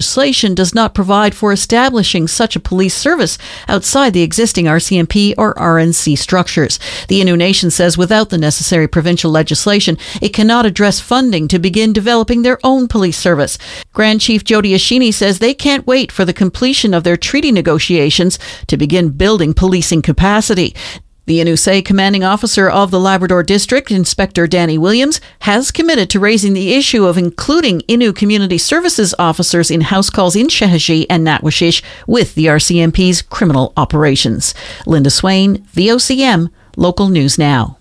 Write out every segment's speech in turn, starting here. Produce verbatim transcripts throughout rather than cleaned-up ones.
legislation does not provide for establishing such a police service outside the existing R C M P or R N C structures. The Innu Nation says without the necessary provincial legislation, it cannot address funding to begin developing their own police service. Grand Chief Jody Ashini says they can't wait for the completion of their treaty negotiations to begin building policing capacity. The Innu say commanding officer of the Labrador District, Inspector Danny Williams, has committed to raising the issue of including Innu Community Services officers in house calls in Shehadji and Natwashish with the R C M P's criminal operations. Linda Swain, V O C M, Local News Now.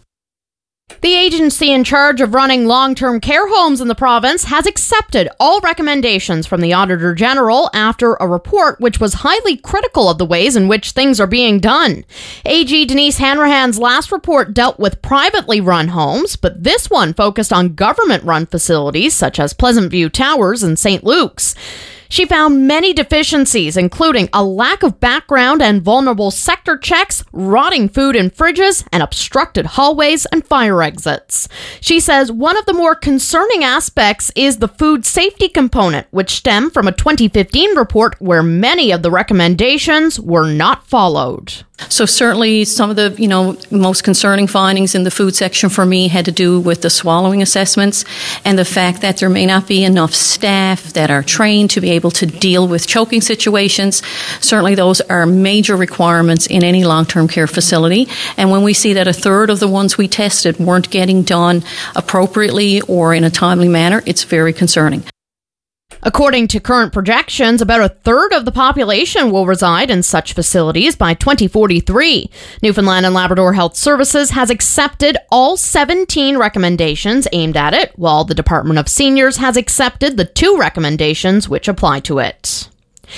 The agency in charge of running long-term care homes in the province has accepted all recommendations from the Auditor General after a report which was highly critical of the ways in which things are being done. A G Denise Hanrahan's last report dealt with privately run homes, but this one focused on government-run facilities such as Pleasant View Towers and Saint Luke's. She found many deficiencies, including a lack of background and vulnerable sector checks, rotting food in fridges, and obstructed hallways and fire exits. She says one of the more concerning aspects is the food safety component, which stemmed from a twenty fifteen report where many of the recommendations were not followed. So certainly some of the, you know, most concerning findings in the food section for me had to do with the swallowing assessments and the fact that there may not be enough staff that are trained to be able to deal with choking situations. Certainly those are major requirements in any long-term care facility. And when we see that a third of the ones we tested weren't getting done appropriately or in a timely manner, it's very concerning. According to current projections, about a third of the population will reside in such facilities by twenty forty-three. Newfoundland and Labrador Health Services has accepted all seventeen recommendations aimed at it, while the Department of Seniors has accepted the two recommendations which apply to it.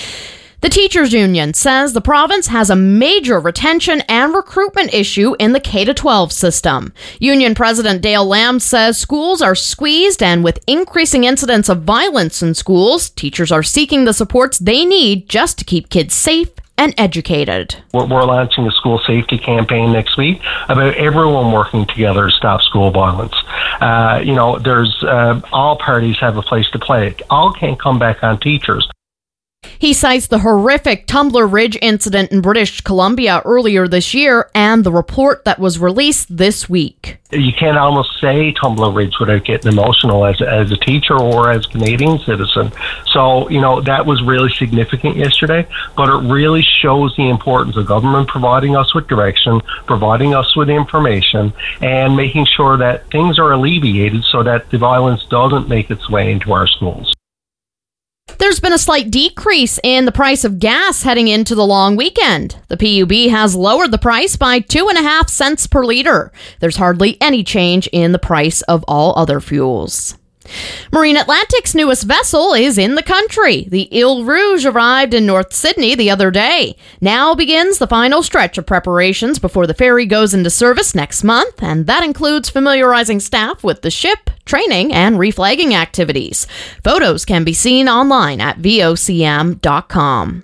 The Teachers Union says the province has a major retention and recruitment issue in the K through twelve system. Union President Dale Lamb says schools are squeezed, and with increasing incidents of violence in schools, teachers are seeking the supports they need just to keep kids safe and educated. We're, we're launching a school safety campaign next week about everyone working together to stop school violence. Uh, you know, there's uh, all parties have a place to play. All can't come back on teachers. He cites the horrific Tumbler Ridge incident in British Columbia earlier this year and the report that was released this week. You can't almost say Tumbler Ridge without getting emotional as, as a teacher or as a Canadian citizen. So, you know, that was really significant yesterday, but it really shows the importance of government providing us with direction, providing us with information, and making sure that things are alleviated so that the violence doesn't make its way into our schools. There's been a slight decrease in the price of gas heading into the long weekend. The P U B has lowered the price by two and a half cents per litre. There's hardly any change in the price of all other fuels. Marine Atlantic's newest vessel is in the country. The Ile Rouge arrived in North Sydney the other day. Now begins the final stretch of preparations before the ferry goes into service next month, and that includes familiarizing staff with the ship, training, and reflagging activities. Photos can be seen online at V O C M dot com.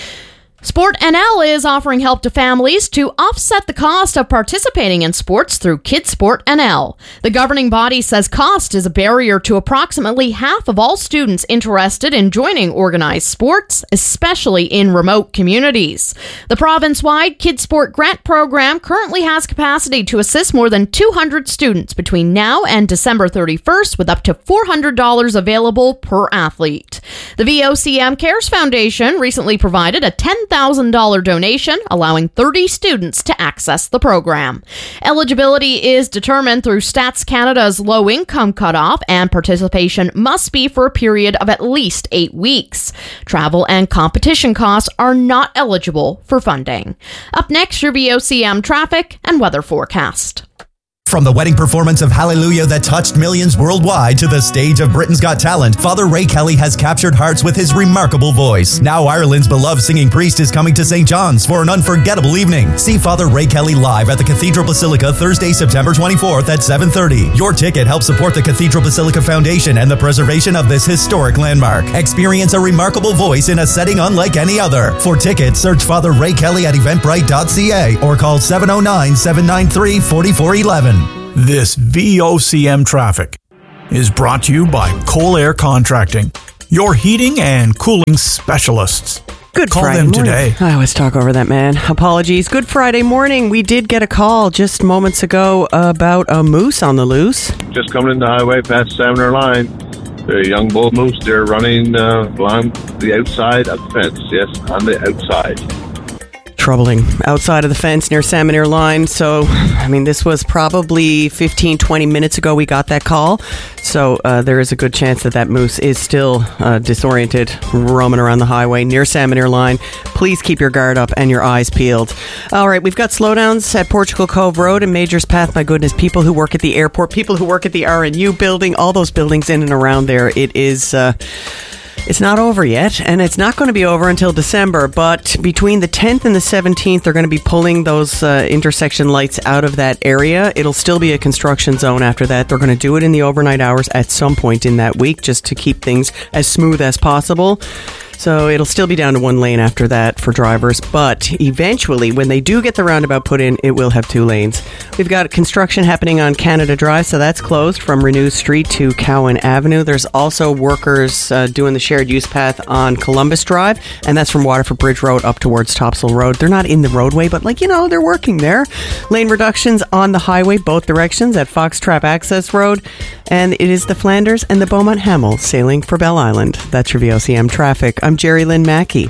Sport N L is offering help to families to offset the cost of participating in sports through Kids Sport N L. The governing body says cost is a barrier to approximately half of all students interested in joining organized sports, especially in remote communities. The province-wide Kids Sport Grant Program currently has capacity to assist more than two hundred students between now and December thirty-first, with up to four hundred dollars available per athlete. The V O C M Cares Foundation recently provided a ten thousand dollars donation, allowing thirty students to access the program. Eligibility is determined through Stats Canada's low-income cutoff, and participation must be for a period of at least eight weeks. Travel and competition costs are not eligible for funding. Up next, your V O C M traffic and weather forecast. From the wedding performance of Hallelujah that touched millions worldwide to the stage of Britain's Got Talent, Father Ray Kelly has captured hearts with his remarkable voice. Now Ireland's beloved singing priest is coming to Saint John's for an unforgettable evening. See Father Ray Kelly live at the Cathedral Basilica Thursday, September twenty-fourth at seven thirty. Your ticket helps support the Cathedral Basilica Foundation and the preservation of this historic landmark. Experience a remarkable voice in a setting unlike any other. For tickets, search Father Ray Kelly at eventbrite dot c a or call seven oh nine, seven nine three, four four one one. This V O C M traffic is brought to you by Cole Air Contracting. your heating and cooling specialists. Good Call Friday them morning. today. I always talk over that, man. Apologies. Good Friday morning. We did get a call just moments ago about a moose on the loose. Just coming in the highway past Salmon Line. They're a young bull moose. They're running uh, along the outside of the fence. Yes, on the outside. Troubling. Outside of the fence near Salmon Line. So, I mean, this was probably fifteen, twenty minutes ago we got that call. So uh, there is a good chance that that moose is still uh, disoriented, roaming around the highway near Salmon Line. Please keep your guard up and your eyes peeled. All right, we've got slowdowns at Portugal Cove Road and Majors Path. My goodness, people who work at the airport, people who work at the R N U building, all those buildings in and around there. It is... Uh, It's not over yet, and it's not going to be over until December, but between the tenth and the seventeenth, they're going to be pulling those uh, intersection lights out of that area. It'll still be a construction zone after that. They're going to do it in the overnight hours at some point in that week, just to keep things as smooth as possible. So it'll still be down to one lane after that for drivers, but eventually, when they do get the roundabout put in, it will have two lanes. We've got construction happening on Canada Drive, so that's closed from Renew Street to Cowan Avenue. There's also workers uh, doing the shared use path on Columbus Drive, and that's from Waterford Bridge Road up towards Topsail Road. They're not in the roadway, but like, you know, they're working there. Lane reductions on the highway, both directions at Fox Trap Access Road, and it is the Flanders and the Beaumont Hamel sailing for Bell Island. That's your V O C M traffic. I'm Jerry Lynn Mackey.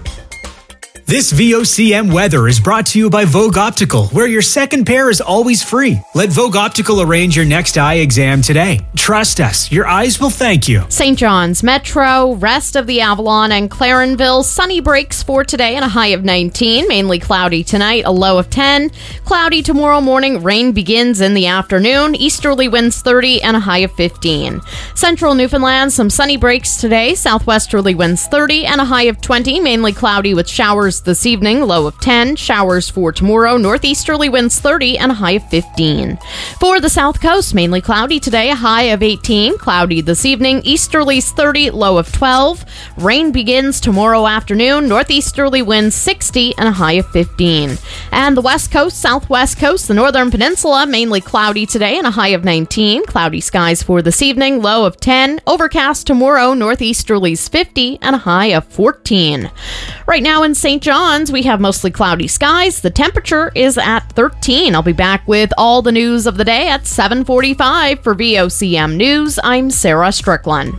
This V O C M weather is brought to you by Vogue Optical, where your second pair is always free. Let Vogue Optical arrange your next eye exam today. Trust us, your eyes will thank you. Saint John's Metro, rest of the Avalon and Clarenville, sunny breaks for today and a high of nineteen. Mainly cloudy tonight, a low of ten. Cloudy tomorrow morning, rain begins in the afternoon. Easterly winds thirty and a high of fifteen. Central Newfoundland, some sunny breaks today. Southwesterly winds thirty and a high of twenty. Mainly cloudy with showers this evening, low of ten. Showers for tomorrow. Northeasterly winds thirty and a high of fifteen. For the South Coast, mainly cloudy today, a high of eighteen. Cloudy this evening. Easterlies thirty, low of twelve. Rain begins tomorrow afternoon. Northeasterly winds sixty and a high of fifteen. And the West Coast, Southwest Coast, the Northern Peninsula, mainly cloudy today and a high of nineteen. Cloudy skies for this evening, low of ten. Overcast tomorrow. Northeasterlies fifty and a high of fourteen. Right now in Saint John's, we have mostly cloudy skies. The temperature is at thirteen. I'll be back with all the news of the day at seven forty-five. For V O C M News, I'm Sarah Strickland.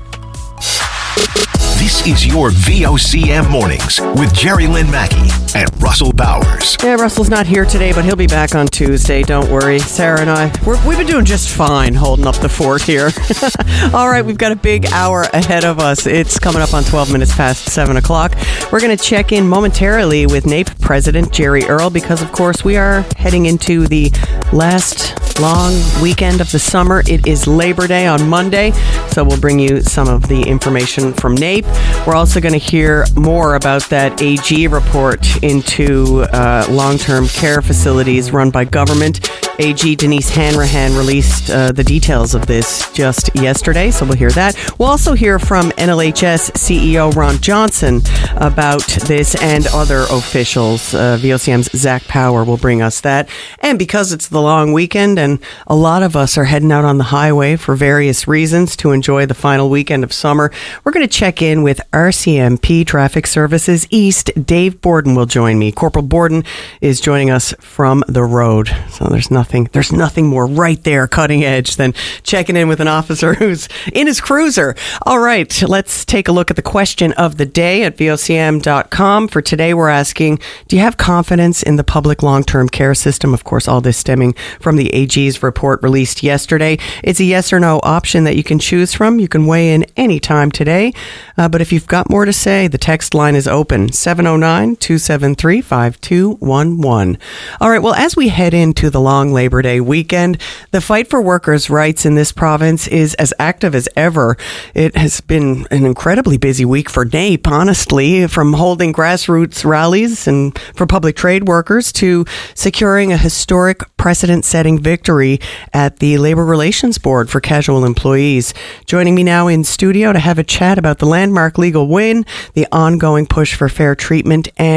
This is your V O C M Mornings with Jerry Lynn Mackey and Russell Bowers. Yeah, Russell's not here today, but he'll be back on Tuesday. Don't worry. Sarah and I, we're, we've been doing just fine holding up the fort here. All right, we've got a big hour ahead of us. It's coming up on twelve minutes past seven o'clock. We're going to check in momentarily with NAPE President Jerry Earl because, of course, we are heading into the last long weekend of the summer. It is Labor Day on Monday, so we'll bring you some of the information from NAPE. We're also going to hear more about that A G report into uh, long-term care facilities run by government. A G Denise Hanrahan released uh, the details of this just yesterday, so we'll hear that. We'll also hear from N L H S C E O Ron Johnson about this and other officials. Uh, V O C M's Zach Power will bring us that. And because it's the long weekend and a lot of us are heading out on the highway for various reasons to enjoy the final weekend of summer, we're going to check in with R C M P Traffic Services East. Dave Borden will join me. Corporal Borden is joining us from the road. So there's nothing There's nothing more right there, cutting edge, than checking in with an officer who's in his cruiser. All right, let's take a look at the question of the day at V O C M dot com. For today, we're asking, do you have confidence in the public long-term care system? Of course, all this stemming from the A G's report released yesterday. It's a yes or no option that you can choose from. You can weigh in anytime today. Uh, but if you've got more to say, the text line is open, seven oh nine, two seven three, five two one one. All right, well, as we head into the long Labor Day weekend, the fight for workers' rights in this province is as active as ever. It has been an incredibly busy week for NAPE, honestly, from holding grassroots rallies and for public trade workers to securing a historic precedent-setting victory at the Labor Relations Board for casual employees. Joining me now in studio to have a chat about the landmark legal win, the ongoing push for fair treatment, and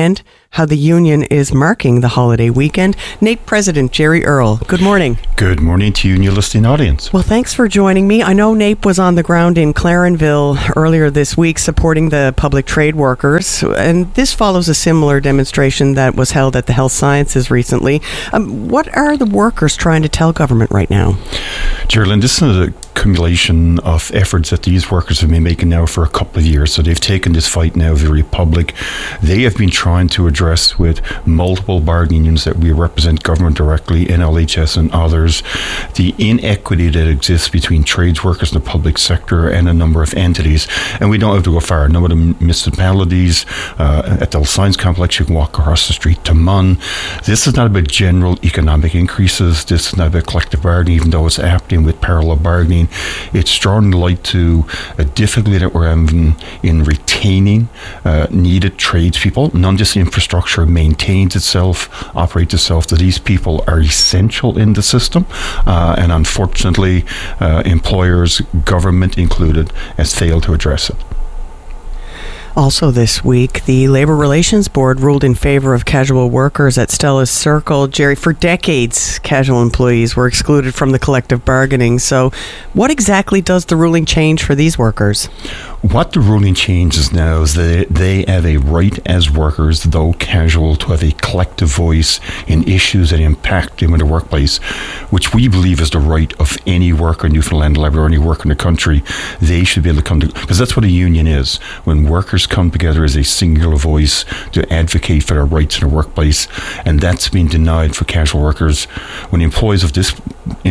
how the union is marking the holiday weekend. NAPE President Jerry Earle, good morning. Good morning to you and your listening audience. Well, thanks for joining me. I know NAPE was on the ground in Clarenville earlier this week supporting the public trade workers, and this follows a similar demonstration that was held at the Health Sciences recently. Um, what are the workers trying to tell government right now? Geraldine, this is a accumulation of efforts that these workers have been making now for a couple of years. So they've taken this fight now very public. They have been trying to address with multiple bargaining unions that we represent government directly, N L H S and others, the inequity that exists between trades workers in the public sector and a number of entities. And we don't have to go far. A number of the municipalities uh, at the Health Science Complex, you can walk across the street to Mun. This is not about general economic increases. This is not about collective bargaining, even though it's happening with parallel bargaining. It's drawing light to a difficulty that we're having in retaining uh, needed tradespeople. None of this infrastructure maintains itself, operates itself, that these people are essential in the system. Uh, and unfortunately, uh, employers, government included, has failed to address it. Also this week, the Labour Relations Board ruled in favor of casual workers at Stella's Circle. Jerry, for decades, casual employees were excluded from the collective bargaining. So what exactly does the ruling change for these workers? What the ruling changes now is that they have a right as workers, though casual, to have a collective voice in issues that impact them in the workplace, which we believe is the right of any worker in Newfoundland and Labrador, any worker in the country. They should be able to come to, because that's what a union is. When workers come together as a singular voice to advocate for their rights in the workplace, and that's been denied for casual workers. When the employees of this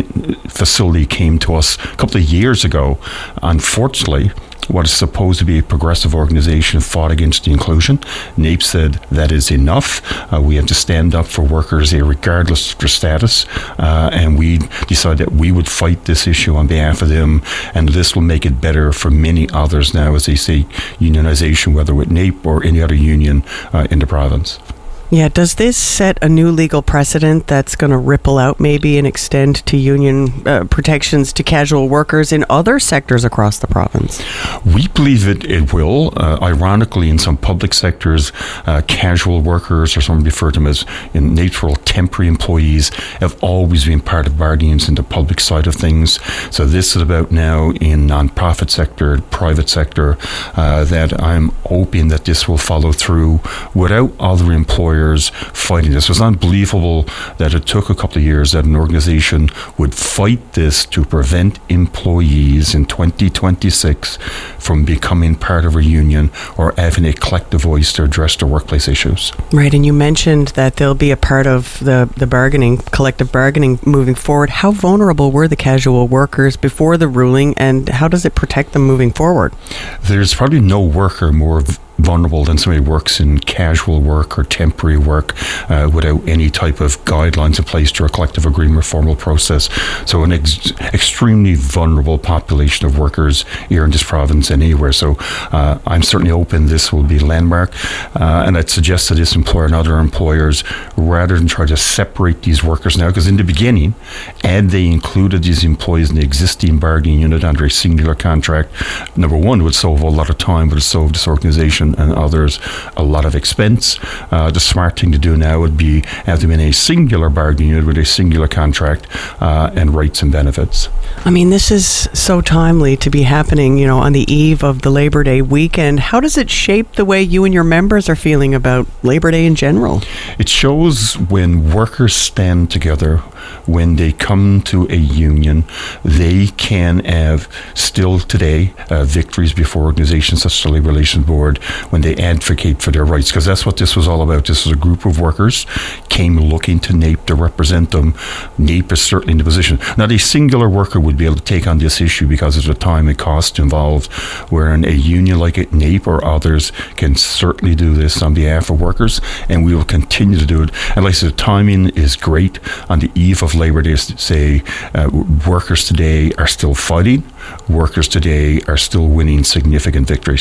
facility came to us a couple of years ago, unfortunately, what is supposed to be a progressive organization fought against the inclusion. NAPE said that is enough. Uh, we have to stand up for workers regardless of their status. Uh, and we decided that we would fight this issue on behalf of them. And this will make it better for many others now as they say unionization, whether with NAPE or any other union uh, in the province. Yeah, does this set a new legal precedent that's going to ripple out maybe and extend to union uh, protections to casual workers in other sectors across the province? We believe it, it will. Uh, ironically, in some public sectors, uh, casual workers, or some refer to them as in natural temporary employees, have always been part of bargaining in the public side of things. So this is about now in non-profit sector, private sector, uh, that I'm hoping that this will follow through without other employers fighting this. It was unbelievable that it took a couple of years that an organization would fight this to prevent employees in twenty twenty-six from becoming part of a union or having a collective voice to address their workplace issues. Right, and you mentioned that they'll be a part of the, the bargaining, collective bargaining moving forward. How vulnerable were the casual workers before the ruling, and how does it protect them moving forward? There's probably no worker more v- vulnerable than somebody who works in casual work or temporary work uh, without any type of guidelines in place to a collective agreement or formal process. So an ex- extremely vulnerable population of workers here in this province and anywhere. So uh, I'm certainly hoping this will be a landmark. Uh, and I'd suggest to this employer and other employers, rather than try to separate these workers now, because in the beginning, had they included these employees in the existing bargaining unit under a singular contract, number one, it would save a lot of time, but it saved this organization and others a lot of expense. Uh, the smart thing to do now would be have them in a singular bargaining unit with a singular contract uh, and rights and benefits. I mean, this is so timely to be happening, you know, on the eve of the Labor Day weekend. How does it shape the way you and your members are feeling about Labor Day in general? It shows when workers stand together, when they come to a union, they can have still today uh, victories before organizations such as the Labour Relations Board when they advocate for their rights, because that's what this was all about. This was a group of workers came looking to NAPE to represent them. NAPE is certainly in the position. Not a singular worker would be able to take on this issue because of the time and cost involved, wherein a union like it, NAPE or others, can certainly do this on behalf of workers, and we will continue to do it. And like I said, the timing is great on the eve of Labor Day to say uh, workers today are still fighting, workers today are still winning significant victories.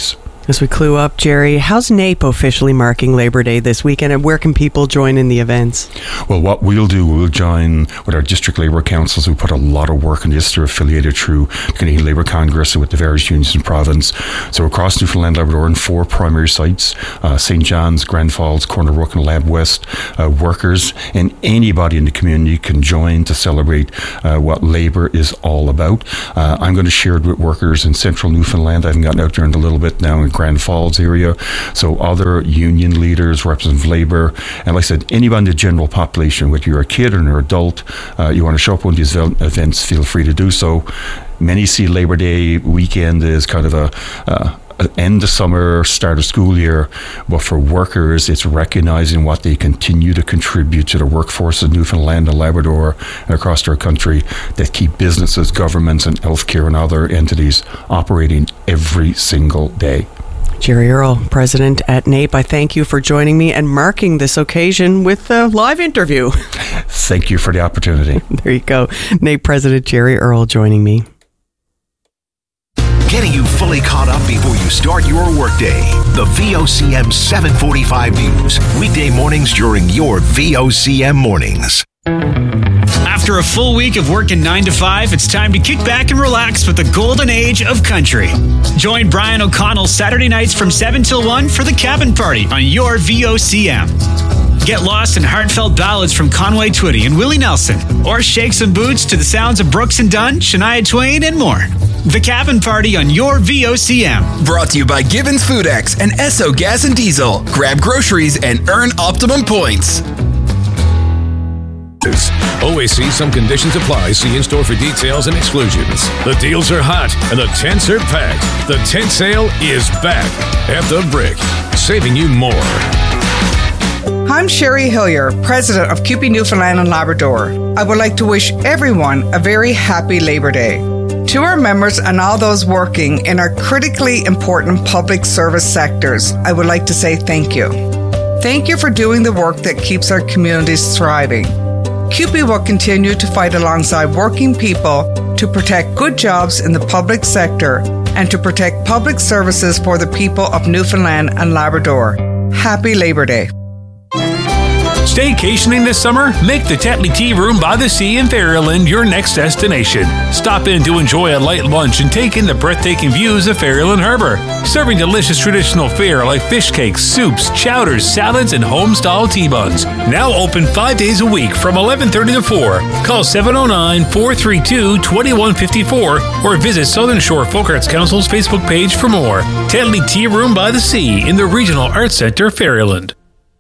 As we clue up, Jerry, how's NAPE officially marking Labor Day this weekend, and where can people join in the events? Well, what we'll do, we'll join with our district labour councils who put a lot of work in this. They're affiliated through the Canadian Labour Congress and with the various unions in province. So across Newfoundland, Labrador, in four primary sites, uh, Saint John's, Grand Falls, Corner Brook and Lab West, uh, workers and anybody in the community can join to celebrate uh, what labour is all about. Uh, I'm going to share it with workers in central Newfoundland. I haven't gotten out there in a little bit now in Grand Falls area. So other union leaders, representatives of labour, and like I said, anybody in the general population, whether you're a kid or an adult, uh, you want to show up on these events, feel free to do so. Many see Labor Day weekend as kind of a uh, end of summer, start of school year, but for workers, it's recognizing what they continue to contribute to the workforce of Newfoundland and Labrador and across our country that keep businesses, governments, and healthcare and other entities operating every single day. Jerry Earl, president at NAPE, I thank you for joining me and marking this occasion with a live interview. Thank you for the opportunity. There you go. NAPE President Jerry Earl joining me. Getting you fully caught up before you start your workday. The V O C M seven forty-five News. Weekday mornings during your V O C M mornings. After a full week of working nine to five, it's time to kick back and relax with the golden age of country. Join Brian O'Connell Saturday nights from seven till one for the Cabin Party on your V O C M. Get lost in heartfelt ballads from Conway Twitty and Willie Nelson, or shake some boots to the sounds of Brooks and Dunn, Shania Twain, and more. The Cabin Party on your V O C M. Brought to you by Gibbons FoodX and Esso Gas and Diesel. Grab groceries and earn optimum points. Always see some conditions apply. See in store for details and exclusions. The deals are hot and the tents are packed. The tent sale is back at the Brick, saving you more. I'm Sherry Hillier, president of C U P E Newfoundland and Labrador. I would like to wish everyone a very happy Labor Day. To our members and all those working in our critically important public service sectors, I would like to say thank you. Thank you for doing the work that keeps our communities thriving. C U P E will continue to fight alongside working people to protect good jobs in the public sector and to protect public services for the people of Newfoundland and Labrador. Happy Labor Day. Staycationing this summer? Make the Tetley Tea Room by the Sea in Ferryland your next destination. Stop in to enjoy a light lunch and take in the breathtaking views of Ferryland Harbour. Serving delicious traditional fare like fish cakes, soups, chowders, salads, and home-style tea buns. Now open five days a week from eleven thirty to four. Call seven oh nine, four three two, two one five four or visit Southern Shore Folk Arts Council's Facebook page for more. Tetley Tea Room by the Sea in the Regional Arts Centre, Ferryland.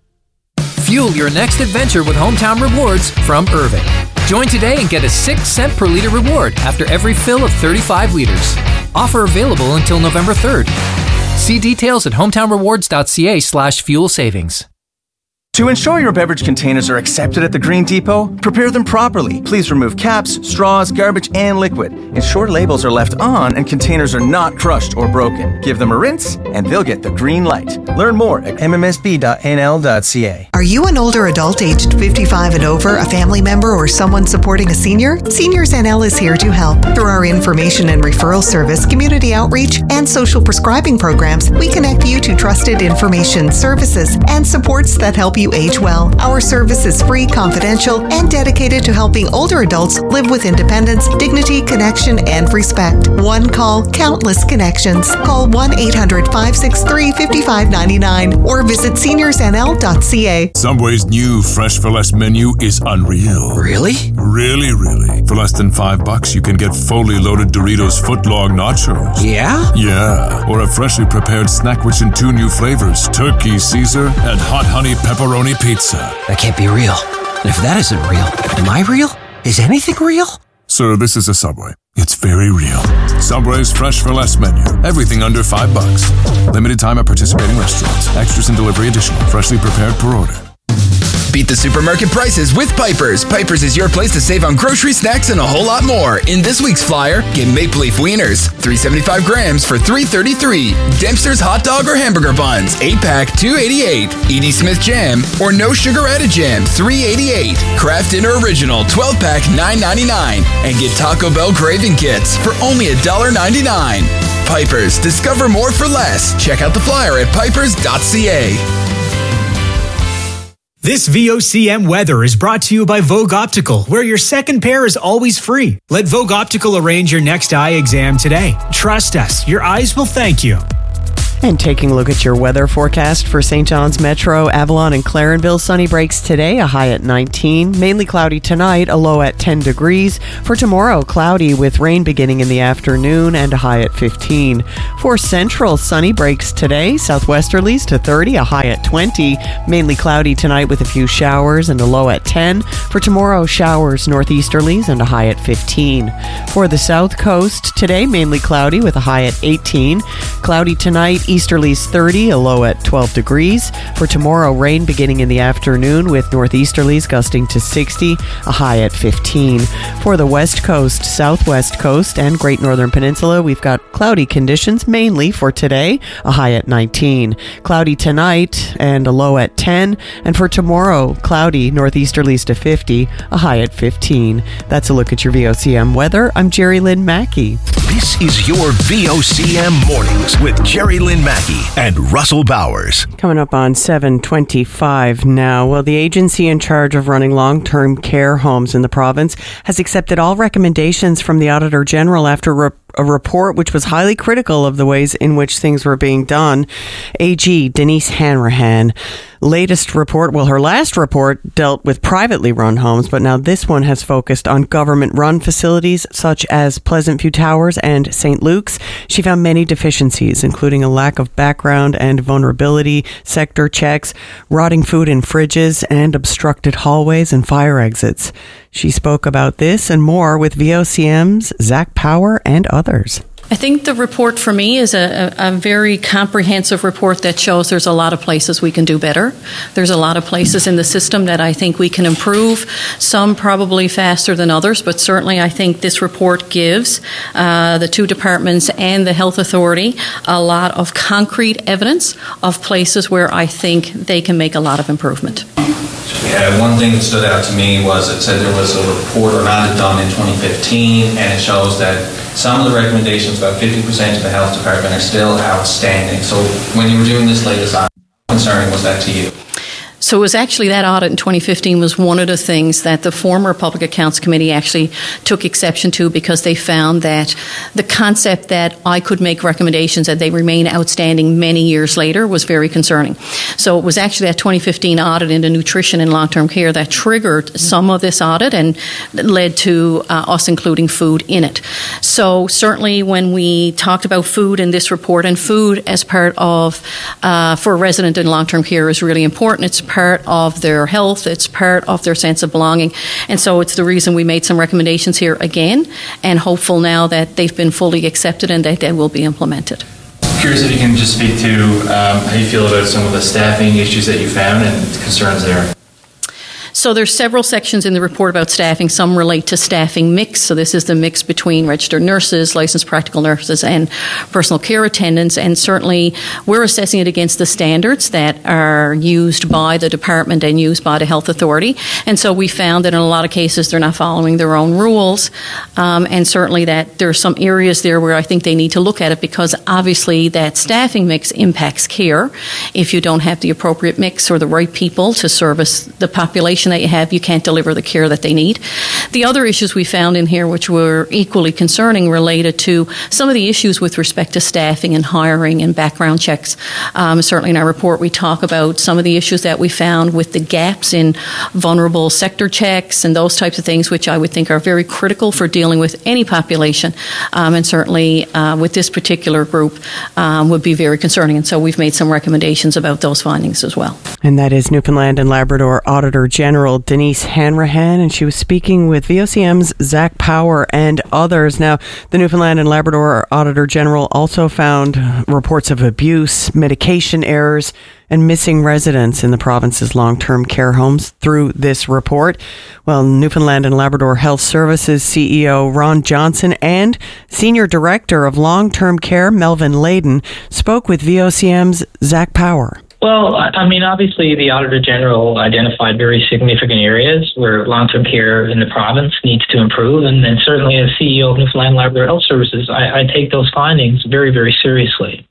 Fuel your next adventure with Hometown Rewards from Irving. Join today and get a six cent per liter reward after every fill of thirty-five liters. Offer available until November third. See details at hometownrewards.ca slash fuel savings. To ensure your beverage containers are accepted at the Green Depot, prepare them properly. Please remove caps, straws, garbage, and liquid. Ensure labels are left on and containers are not crushed or broken. Give them a rinse and they'll get the green light. Learn more at m m s b dot n l dot c a. Are you an older adult aged fifty-five and over, a family member, or someone supporting a senior? Seniors N L is here to help. Through our information and referral service, community outreach, and social prescribing programs, we connect you to trusted information, services, and supports that help you age well. Our service is free, confidential, and dedicated to helping older adults live with independence, dignity, connection, and respect. One call, countless connections. Call one eight hundred, five six three, five five nine nine or visit seniors n l dot c a. Subway's new Fresh for Less menu is unreal. Really? Really, really. For less than five bucks, you can get fully loaded Doritos footlong nachos. Yeah? Yeah. Or a freshly prepared snack rich in two new flavors, turkey Caesar and hot honey pepperoni pizza. That can't be real. And if that isn't real, am I real? Is anything real? Sir, this is a Subway. It's very real. Subway's Fresh for Less menu. Everything under five bucks. Limited time at participating restaurants. Extras and delivery additional. Freshly prepared per order. Beat the supermarket prices with Piper's. Piper's is your place to save on grocery, snacks, and a whole lot more. In this week's flyer, get Maple Leaf Wieners, three seventy-five grams for three thirty-three. Dempster's hot dog or hamburger buns, eight pack, two eighty-eight. Edie Smith jam or no sugar added jam, three eighty-eight. Kraft Dinner Original, twelve pack, nine ninety-nine. And get Taco Bell craving kits for only one ninety-nine. Pipers. Discover more for less. Check out the flyer at pipers dot c a. This V O C M weather is brought to you by Vogue Optical, where your second pair is always free. Let Vogue Optical arrange your next eye exam today. Trust us, your eyes will thank you. And taking a look at your weather forecast for Saint John's Metro, Avalon, and Clarenville. Sunny breaks today, a high at nineteen. Mainly cloudy tonight, a low at ten degrees. For tomorrow, cloudy with rain beginning in the afternoon and a high at fifteen. For Central, sunny breaks today, southwesterlies to thirty, a high at twenty. Mainly cloudy tonight with a few showers and a low at ten. For tomorrow, showers northeasterlies and a high at fifteen. For the South Coast, today mainly cloudy with a high at eighteen. Cloudy tonight, easterlies thirty, a low at twelve degrees. For tomorrow, rain beginning in the afternoon with northeasterlies gusting to sixty, a high at fifteen. For the West Coast, Southwest Coast, and Great Northern Peninsula, we've got cloudy conditions mainly for today, a high at nineteen. Cloudy tonight and a low at ten. And for tomorrow, cloudy northeasterlies to fifty, a high at fifteen. That's a look at your V O C M weather. I'm Jerry Lynn Mackey. This is your V O C M Mornings with Jerry Lynn Mackey and Russell Bowers. Coming up on seven twenty-five now. Well, the agency in charge of running long-term care homes in the province has accepted all recommendations from the Auditor General after re- a report which was highly critical of the ways in which things were being done. A G Denise Hanrahan latest report, well, her last report dealt with privately run homes, but now this one has focused on government-run facilities such as Pleasant View Towers and Saint Luke's. She found many deficiencies, including a lack of background and vulnerability sector checks, rotting food in fridges, and obstructed hallways and fire exits. She spoke about this and more with V O C M's Zach Power and others. I think the report for me is a, a, a very comprehensive report that shows there's a lot of places we can do better. There's a lot of places in the system that I think we can improve, some probably faster than others, but certainly I think this report gives uh, the two departments and the Health Authority a lot of concrete evidence of places where I think they can make a lot of improvement. Yeah, one thing that stood out to me was it said there was a report or audit done in twenty fifteen, and it shows that some of the recommendations, about fifty percent of the health department, are still outstanding. So when you were doing this latest audit, how concerning was that to you? So it was actually that audit in twenty fifteen was one of the things that the former Public Accounts Committee actually took exception to, because they found that the concept that I could make recommendations that they remain outstanding many years later was very concerning. So it was actually that twenty fifteen audit into nutrition and long-term care that triggered some of this audit and led to uh, us including food in it. So certainly when we talked about food in this report, and food as part of, uh, for a resident in long-term care is really important. It's part of their health, it's part of their sense of belonging, and so it's the reason we made some recommendations here again, and hopeful now that they've been fully accepted and that they will be implemented. Curious if you can just speak to um, how you feel about some of the staffing issues that you found and concerns there. So there's several sections in the report about staffing. Some relate to staffing mix. So this is the mix between registered nurses, licensed practical nurses, and personal care attendants. And certainly we're assessing it against the standards that are used by the department and used by the Health Authority. And so we found that in a lot of cases they're not following their own rules. Um, and certainly that there are some areas there where I think they need to look at it, because obviously that staffing mix impacts care. If you don't have the appropriate mix or the right people to service the population that you have, you can't deliver the care that they need. The other issues we found in here, which were equally concerning, related to some of the issues with respect to staffing and hiring and background checks. Um, certainly in our report we talk about some of the issues that we found with the gaps in vulnerable sector checks and those types of things, which I would think are very critical for dealing with any population, um, and certainly uh, with this particular group um, would be very concerning. And so we've made some recommendations about those findings as well. And that is Newfoundland and Labrador Auditor General Denise Hanrahan, and she was speaking with V O C M's Zach Power and others. Now, the Newfoundland and Labrador Auditor General also found reports of abuse, medication errors, and missing residents in the province's long-term care homes through this report. Well, Newfoundland and Labrador Health Services C E O Ron Johnson and Senior Director of Long-Term Care Melvin Layden spoke with V O C M's Zach Power. Well, I mean, obviously, the Auditor General identified very significant areas where long-term care in the province needs to improve, and, and certainly as C E O of Newfoundland Labrador Health Services, I, I take those findings very, very seriously.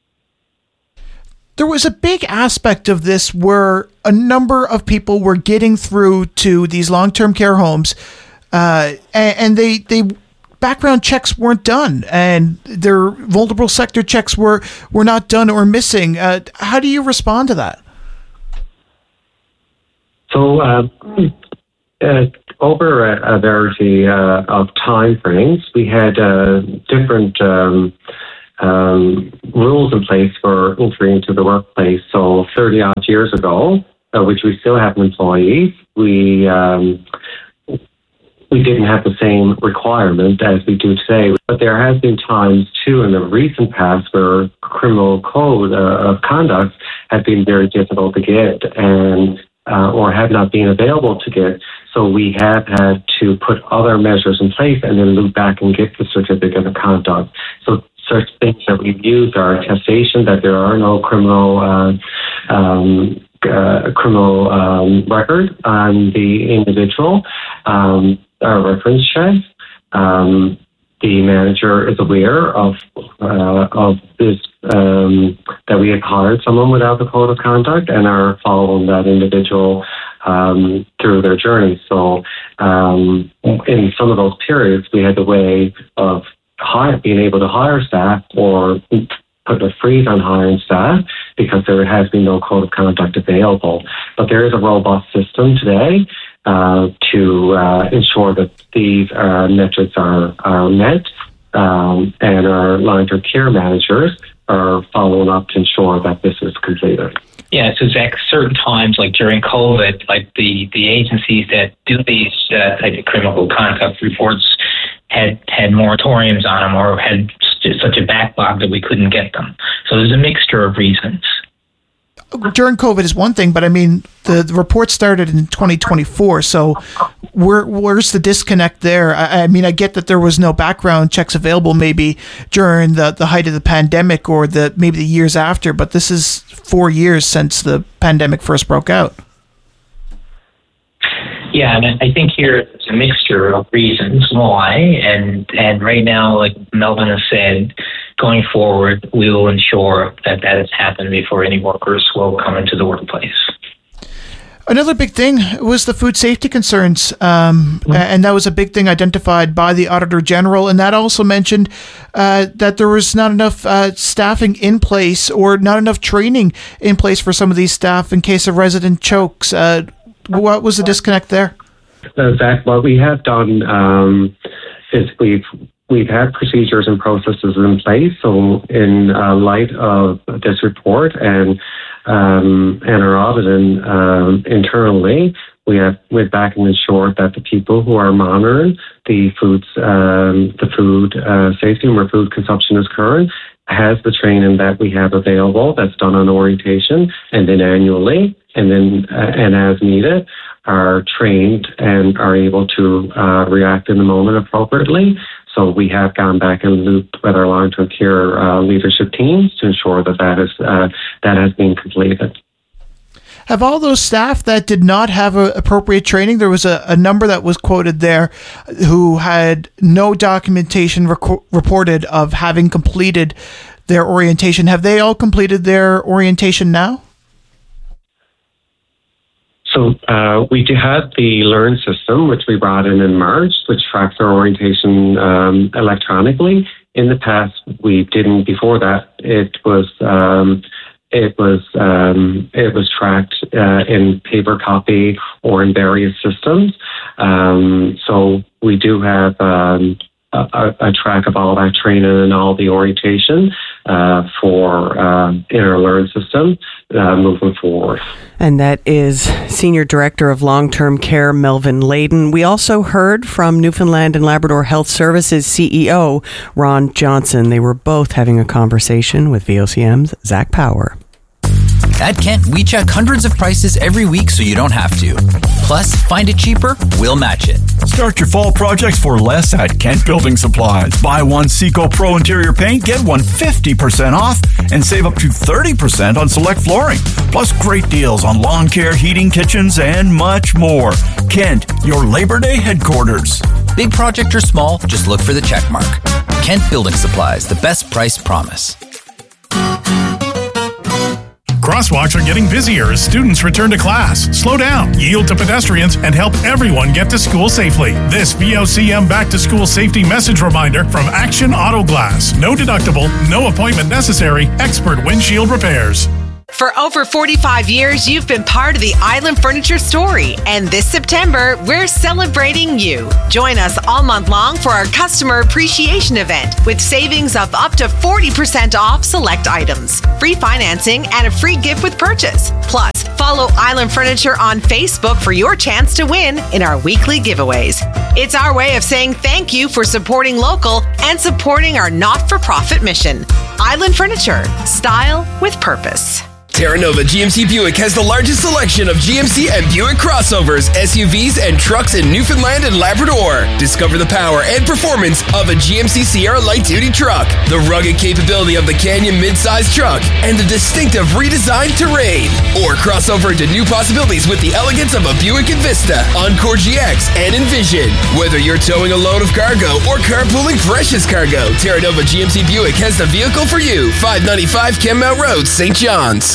There was a big aspect of this where a number of people were getting through to these long-term care homes, uh, and, and they they. background checks weren't done, and their vulnerable sector checks were, were not done or missing. Uh, how do you respond to that? So, uh, uh, over a, a variety uh, of time frames, we had uh, different um, um, rules in place for entering into the workplace. So, thirty odd years ago, uh, which we still have employees, we um, we didn't have the same requirement as we do today. But there has been times, too, in the recent past where criminal code uh, of conduct had been very difficult to get and uh, or had not been available to get. So we have had to put other measures in place and then loop back and get the certificate of conduct. So such things that we've used are attestation that there are no criminal uh, um, uh, criminal um, record on the individual, um, our reference checks. Um, the manager is aware of uh, of this, um, that we have hired someone without the code of conduct and are following that individual um, through their journey. So um, in some of those periods, we had the way of hire, being able to hire staff or put a freeze on hiring staff because there has been no code of conduct available. But there is a robust system today uh, to uh, ensure that these uh, metrics are, are met, um, and our long-term care managers are following up to ensure that this is completed. Yeah, so Zach, certain times, like during COVID, like the, the agencies that do these uh, type of criminal conduct reports had had moratoriums on them or had st- such a backlog that we couldn't get them. So there's a mixture of reasons. During COVID is one thing, but I mean, the, the report started in twenty twenty-four, so where where's the disconnect there? I, I mean, I get that there was no background checks available maybe during the, the height of the pandemic or the maybe the years after, but this is four years since the pandemic first broke out. Yeah, and I think here it's a mixture of reasons why, and and right now, like Melvin has said, going forward, we will ensure that that has happened before any workers will come into the workplace. Another big thing was the food safety concerns, um, mm-hmm. and that was a big thing identified by the Auditor General, and that also mentioned uh, that there was not enough uh, staffing in place or not enough training in place for some of these staff in case of resident chokes. Uh, what was the disconnect there? Uh, Zach, what we have done um, is we've We've had procedures and processes in place. So in uh, light of this report and um, and our auditing um, internally, we have went back and ensured that the people who are monitoring the foods, um, the food uh, safety and where food consumption is occurring, has the training that we have available that's done on orientation and then annually and then uh, and as needed are trained and are able to uh, react in the moment appropriately. So we have gone back and looped with our long-term care uh, leadership teams to ensure that that, is, uh, that has been completed. Have all those staff that did not have a, appropriate training, there was a, a number that was quoted there who had no documentation rec- reported of having completed their orientation. Have they all completed their orientation now? So uh, we do have the Learn system, which we brought in in March, which tracks our orientation um, electronically. In the past, we didn't. Before that, it was um, it was um, it was tracked uh, in paper copy or in various systems. Um, so we do have um, a, a track of all that training and all the orientation uh, for uh, in our Learn system uh, moving forward. And that is Senior Director of Long-Term Care, Melvin Layden. We also heard from Newfoundland and Labrador Health Services C E O, Ron Johnson. They were both having a conversation with V O C M's Zach Power. At Kent, we check hundreds of prices every week so you don't have to. Plus, find it cheaper, we'll match it. Start your fall projects for less at Kent Building Supplies. Buy one Seco Pro interior paint, get one fifty percent off, and save up to thirty percent on select flooring. Plus great deals on lawn care, heating, kitchens, and much more. Kent, your Labor Day headquarters. Big project or small, just look for the check mark. Kent Building Supplies, the best price promise. Crosswalks are getting busier as students return to class. Slow down, yield to pedestrians, and help everyone get to school safely. This V O C M Back to School Safety Message Reminder from Action Auto Glass. No deductible, no appointment necessary, expert windshield repairs. For over forty-five years, you've been part of the Island Furniture story. And this September, we're celebrating you. Join us all month long for our customer appreciation event with savings of up to forty percent off select items, free financing, and a free gift with purchase. Plus, follow Island Furniture on Facebook for your chance to win in our weekly giveaways. It's our way of saying thank you for supporting local and supporting our not-for-profit mission. Island Furniture, style with purpose. Terra Nova G M C Buick has the largest selection of G M C and Buick crossovers, S U Vs, and trucks in Newfoundland and Labrador. Discover the power and performance of a G M C Sierra light-duty truck, the rugged capability of the Canyon mid-size truck, and the distinctive redesigned Terrain. Or cross over into new possibilities with the elegance of a Buick Envista, Encore G X, and Envision. Whether you're towing a load of cargo or carpooling precious cargo, Terra Nova G M C Buick has the vehicle for you. five ninety-five Kenmount Road, Saint John's.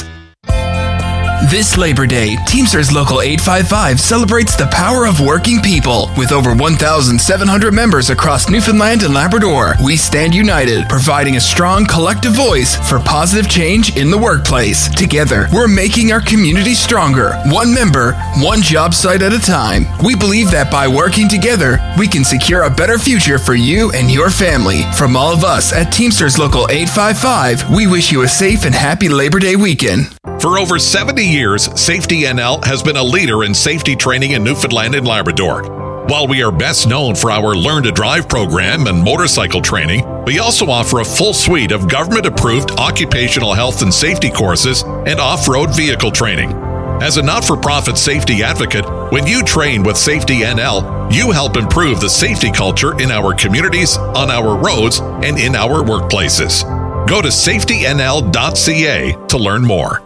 This Labor Day, Teamsters Local eight five five celebrates the power of working people. With over one thousand seven hundred members across Newfoundland and Labrador, we stand united, providing a strong collective voice for positive change in the workplace. Together, we're making our community stronger, one member, one job site at a time. We believe that by working together, we can secure a better future for you and your family. From all of us at Teamsters Local eight five five, we wish you a safe and happy Labor Day weekend. For over seventy years, Safety N L has been a leader in safety training in Newfoundland and Labrador. While we are best known for our Learn to Drive program and motorcycle training, we also offer a full suite of government-approved occupational health and safety courses and off-road vehicle training. As a not-for-profit safety advocate, when you train with Safety N L, you help improve the safety culture in our communities, on our roads, and in our workplaces. Go to safety n l dot c a to learn more.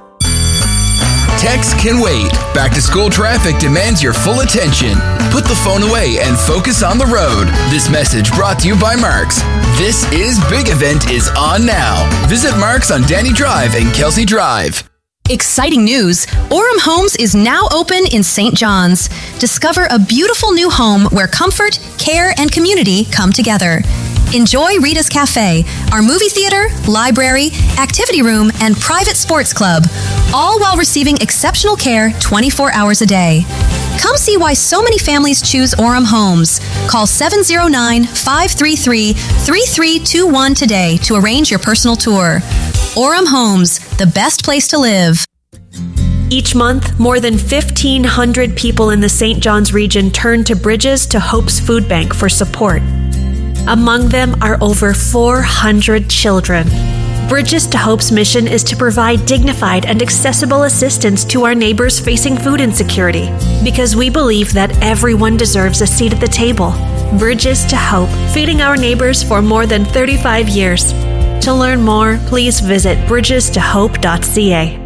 Text can wait. Back to school traffic demands your full attention. Put the phone away and focus on the road. This message brought to you by Mark's. This is Big Event is on now. Visit Mark's on Danny Drive and Kelsey Drive. Exciting news! Orem Homes is now open in Saint John's. Discover a beautiful new home where comfort, care, and community come together. Enjoy Rita's Cafe, our movie theater, library, activity room, and private sports club, all while receiving exceptional care twenty-four hours a day. Come see why so many families choose Orem Homes. Call seven oh nine, five three three, three three two one today to arrange your personal tour. Orem Homes, the best place to live. Each month, more than fifteen hundred people in the Saint John's region turn to Bridges to Hope's Food Bank for support. Among them are over four hundred children. Bridges to Hope's mission is to provide dignified and accessible assistance to our neighbors facing food insecurity, because we believe that everyone deserves a seat at the table. Bridges to Hope, feeding our neighbors for more than thirty-five years. To learn more, please visit bridges to hope dot c a.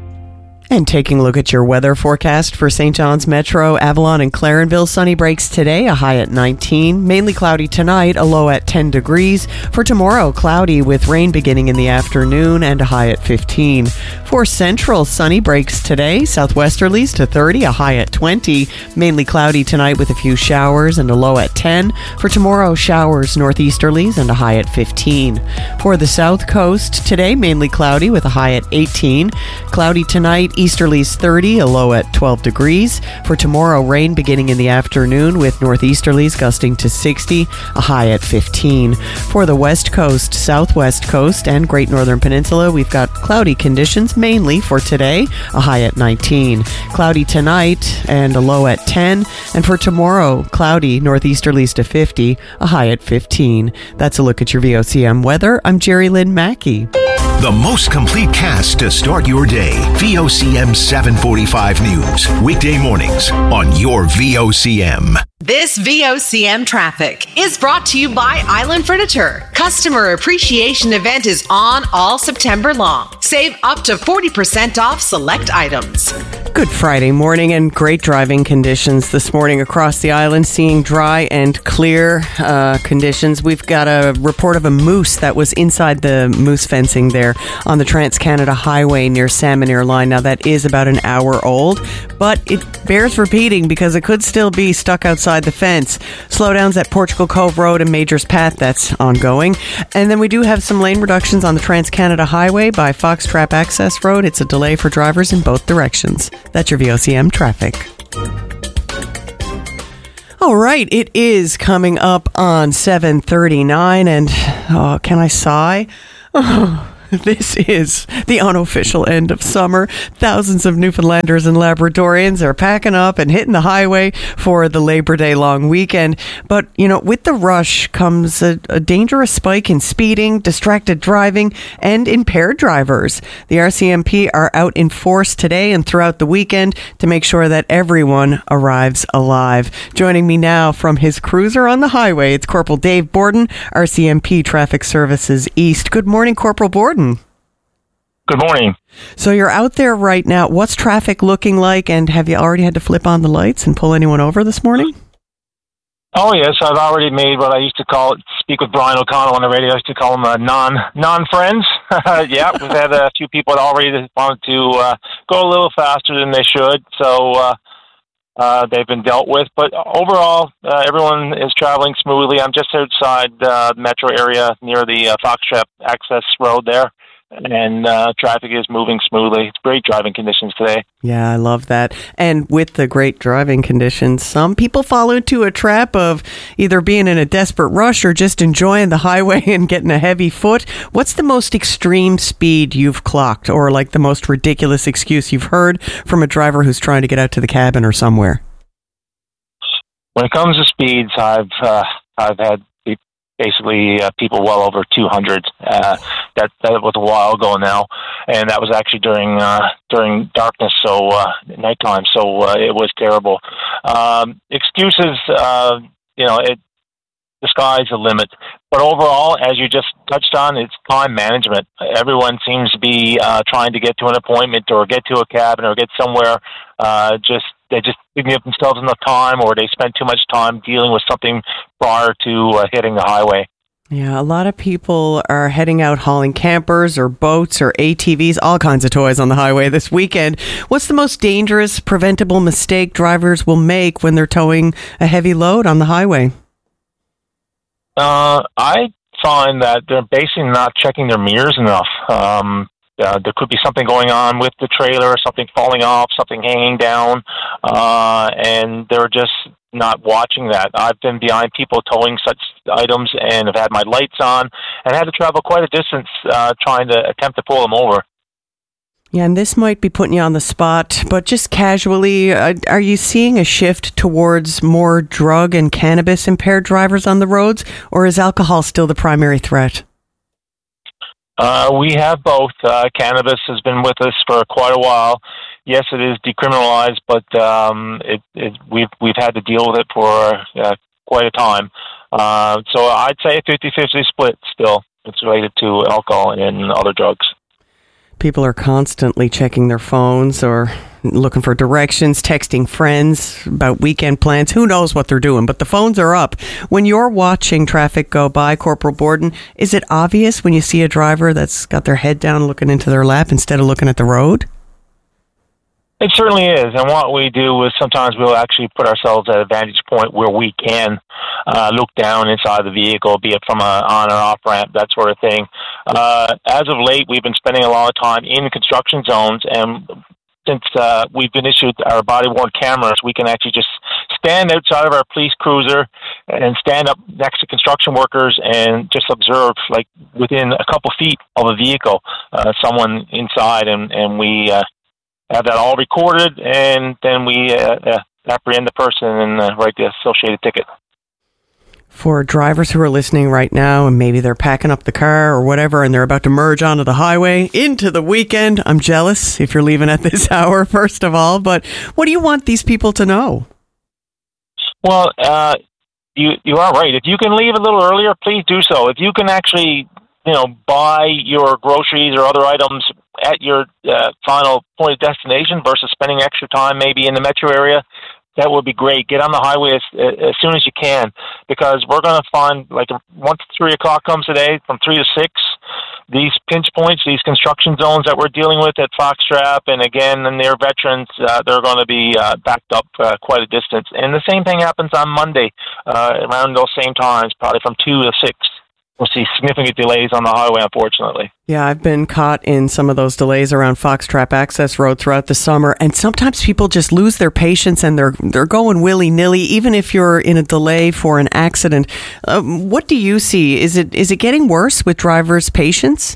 And taking a look at your weather forecast for Saint John's Metro, Avalon, and Clarenville. Sunny breaks today, a high at nineteen. Mainly cloudy tonight, a low at ten degrees. For tomorrow, cloudy with rain beginning in the afternoon and a high at fifteen. For Central, sunny breaks today, southwesterlies to thirty, a high at twenty. Mainly cloudy tonight with a few showers and a low at ten. For tomorrow, showers northeasterlies and a high at fifteen. For the South Coast, today mainly cloudy with a high at eighteen. Cloudy tonight, easterlies thirty, a low at twelve degrees. For tomorrow, rain beginning in the afternoon with northeasterlies gusting to sixty, a high at fifteen. For the West Coast, Southwest Coast, and Great Northern Peninsula, we've got cloudy conditions mainly for today, a high at nineteen. Cloudy tonight and a low at ten. And for tomorrow, cloudy northeasterlies to fifty, a high at fifteen. That's a look at your V O C M weather. I'm Jerry Lynn Mackey. The most complete cast to start your day. V O C M seven forty-five News. Weekday mornings on your V O C M. This V O C M traffic is brought to you by Island Furniture. Customer Appreciation Event is on all September long. Save up to forty percent off select items. Good Friday morning and great driving conditions this morning across the island, seeing dry and clear uh, conditions. We've got a report of a moose that was inside the moose fencing there on the Trans-Canada Highway near Salmon Ear Line. Now, that is about an hour old, but it bears repeating because it could still be stuck outside the fence. Slowdowns at Portugal Cove Road and Majors Path, that's ongoing. And then we do have some lane reductions on the Trans-Canada Highway by Foxtrap Access Road. It's a delay for drivers in both directions. That's your V O C M traffic. All right, it is coming up on seven thirty-nine, and oh, can I sigh? Oh. This is the unofficial end of summer. Thousands of Newfoundlanders and Labradorians are packing up and hitting the highway for the Labor Day long weekend. But, you know, with the rush comes a, a dangerous spike in speeding, distracted driving, and impaired drivers. The R C M P are out in force today and throughout the weekend to make sure that everyone arrives alive. Joining me now from his cruiser on the highway, it's Corporal Dave Borden, R C M P Traffic Services East. Good morning, Corporal Borden. Good morning. So you're out there right now. What's traffic looking like, and have you already had to flip on the lights and pull anyone over this morning? Oh, yes. I've already made what I used to call, speak with Brian O'Connell on the radio, I used to call them uh, non, non-friends. Yeah, we've had a few people that already wanted to uh, go a little faster than they should, so uh, uh, they've been dealt with. But overall, uh, everyone is traveling smoothly. I'm just outside uh, the metro area near the uh, Foxtrap Access Road there. And uh, traffic is moving smoothly. It's great driving conditions today. Yeah, I love that. And with the great driving conditions, some people fall into a trap of either being in a desperate rush or just enjoying the highway and getting a heavy foot. What's the most extreme speed you've clocked, or like the most ridiculous excuse you've heard from a driver who's trying to get out to the cabin or somewhere? When it comes to speeds, I've uh, I've had basically uh, people well over two hundred. Uh, that that was a while ago now, and that was actually during uh, during darkness, so uh, nighttime. So uh, it was terrible. Um, excuses, uh, you know, it the sky's the limit. But overall, as you just touched on, it's time management. Everyone seems to be uh, trying to get to an appointment or get to a cabin or get somewhere. Uh, just they just didn't give themselves enough time, or they spent too much time dealing with something prior to uh, hitting the highway. Yeah, a lot of people are heading out hauling campers or boats or A T Vs, all kinds of toys on the highway this weekend. What's the most dangerous, preventable mistake drivers will make when they're towing a heavy load on the highway? Uh, I find that they're basically not checking their mirrors enough. Um, uh, there could be something going on with the trailer, something falling off, something hanging down, uh, and they're just not watching that. I've been behind people towing such items and have had my lights on and had to travel quite a distance uh, trying to attempt to pull them over. Yeah, and this might be putting you on the spot, but just casually, uh, are you seeing a shift towards more drug and cannabis impaired drivers on the roads, or is alcohol still the primary threat? Uh, we have both. Uh, cannabis has been with us for quite a while. Yes, it is decriminalized, but um, it, it, we've we've had to deal with it for uh, quite a time. Uh, so I'd say a fifty-fifty split still. It's related to alcohol and other drugs. People are constantly checking their phones or looking for directions, texting friends about weekend plans. Who knows what they're doing, but the phones are up. When you're watching traffic go by, Corporal Borden, is it obvious when you see a driver that's got their head down looking into their lap instead of looking at the road? It certainly is, and what we do is sometimes we'll actually put ourselves at a vantage point where we can uh, look down inside the vehicle, be it from a on or off ramp, that sort of thing. Uh, as of late, we've been spending a lot of time in construction zones, and since uh, we've been issued our body-worn cameras, we can actually just stand outside of our police cruiser and stand up next to construction workers and just observe, like within a couple feet of a vehicle, uh, someone inside, and, and we uh, have that all recorded, and then we uh, uh, apprehend the person and uh, write the associated ticket. For drivers who are listening right now and maybe they're packing up the car or whatever and they're about to merge onto the highway into the weekend, I'm jealous if you're leaving at this hour, first of all. But what do you want these people to know? Well, uh, you you are right. If you can leave a little earlier, please do so. If you can actually, you know, buy your groceries or other items at your uh, final point of destination versus spending extra time maybe in the metro area, that would be great. Get on the highway as, as soon as you can, because we're going to find, like, once three o'clock comes today, from three to six, these pinch points, these construction zones that we're dealing with at Foxtrap and again near Veterans, uh, they're going to be uh, backed up uh, quite a distance. And the same thing happens on Monday uh, around those same times, probably from two to six. We'll see significant delays on the highway, unfortunately. Yeah, I've been caught in some of those delays around Foxtrap Access Road throughout the summer, and sometimes people just lose their patience and they're they're going willy-nilly, even if you're in a delay for an accident. Um, what do you see? Is it is it getting worse with drivers' patience?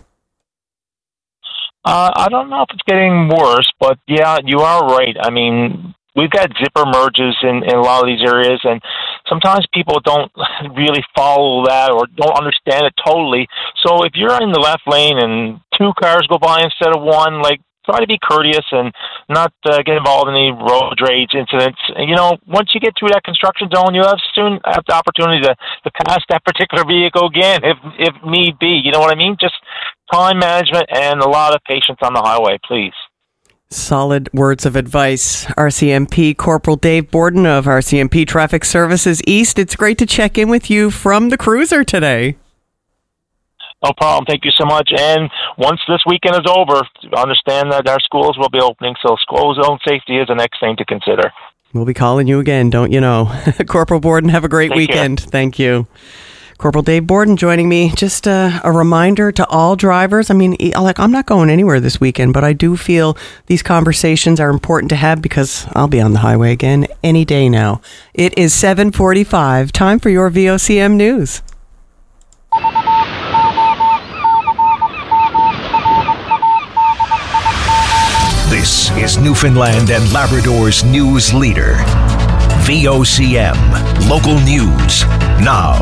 Uh, I don't know if it's getting worse, but yeah, you are right. I mean, we've got zipper merges in, in a lot of these areas, and sometimes people don't really follow that or don't understand it totally. So if you're in the left lane and two cars go by instead of one, like, try to be courteous and not uh, get involved in any road rage incidents. And, you know, once you get through that construction zone, you have soon have the opportunity to, to pass that particular vehicle again if if need be. You know what I mean? Just time management and a lot of patience on the highway, please. Solid words of advice. R C M P Corporal Dave Borden of R C M P Traffic Services East. It's great to check in with you from the cruiser today. No problem. Thank you so much. And once this weekend is over, understand that our schools will be opening, so school zone safety is the next thing to consider. We'll be calling you again, don't you know? Corporal Borden, have a great Take weekend. care. Thank you. Corporal Dave Borden joining me. Just a, a reminder to all drivers. I mean, like, I'm not going anywhere this weekend, but I do feel these conversations are important to have because I'll be on the highway again any day now. It is seven forty-five. Time for your V O C M news. This is Newfoundland and Labrador's news leader. V O C M. Local news now.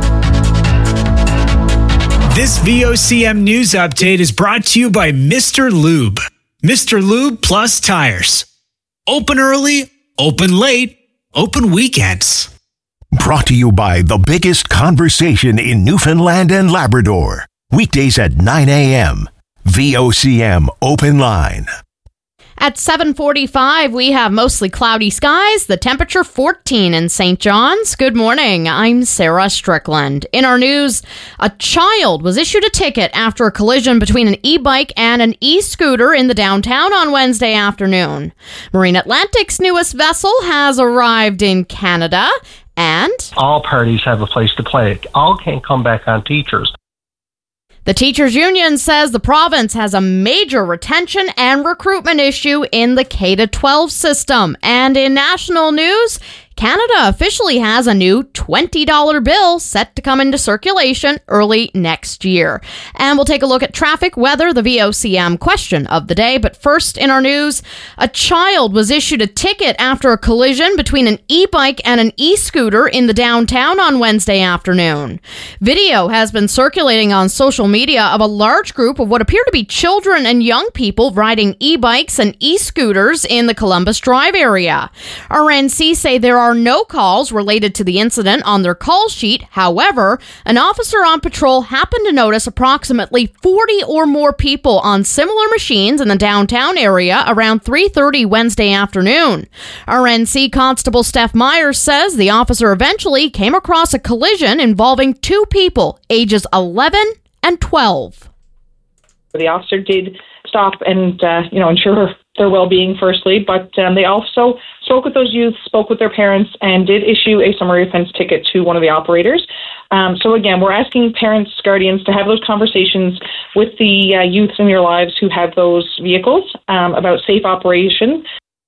This V O C M news update is brought to you by Mister Lube. Mister Lube Plus Tires. Open early, open late, open weekends. Brought to you by the biggest conversation in Newfoundland and Labrador. Weekdays at nine a.m. V O C M Open Line. At seven forty-five, we have mostly cloudy skies, the temperature fourteen in Saint John's. Good morning, I'm Sarah Strickland. In our news, a child was issued a ticket after a collision between an e-bike and an e-scooter in the downtown on Wednesday afternoon. Marine Atlantic's newest vessel has arrived in Canada, and all parties have a place to play. All can't come back on teachers. The teachers union says the province has a major retention and recruitment issue in the K to twelve system. And in national news, Canada officially has a new twenty dollar bill set to come into circulation early next year. And we'll take a look at traffic, weather, the V O C M question of the day. But first in our news, a child was issued a ticket after a collision between an e-bike and an e-scooter in the downtown on Wednesday afternoon. Video has been circulating on social media of a large group of what appear to be children and young people riding e-bikes and e-scooters in the Columbus Drive area. R N C say there are no calls related to the incident on their call sheet. However, an officer on patrol happened to notice approximately forty or more people on similar machines in the downtown area around three thirty Wednesday afternoon. R N C Constable Steph Myers says the officer eventually came across a collision involving two people, ages eleven and twelve. The officer did stop and, uh, you know, ensure their well-being firstly, but um, they also spoke with those youths, spoke with their parents, and did issue a summary offense ticket to one of the operators. Um, so again, we're asking parents, guardians to have those conversations with the uh, youths in your lives who have those vehicles um, about safe operation.